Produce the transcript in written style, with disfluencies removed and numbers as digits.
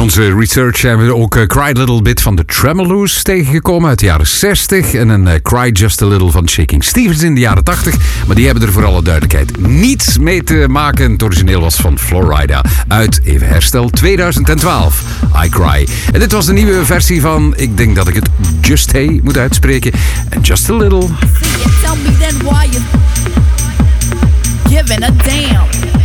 onze research zijn we ook Cry a Little Bit van de Tremoloos tegengekomen uit de jaren 60. En een Cry Just a Little van Shaking Stevens in de jaren 80. Maar die hebben er voor alle duidelijkheid niets mee te maken. Het origineel was van Florida uit, even herstel, 2012. I Cry. En dit was de nieuwe versie van, ik denk dat ik het Just Hey moet uitspreken. En Just a Little. Tell me then why you giving a damn.